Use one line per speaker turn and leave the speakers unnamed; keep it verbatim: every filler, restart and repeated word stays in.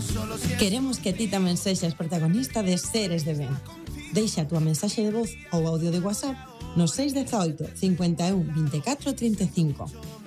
Queremos que ti tamén sexas protagonista de Seres de Ben. Deixa a túa mensaxe de voz ou audio de WhatsApp no seis uno ocho, cincuenta e un, veinticuatro, treinta e cinco.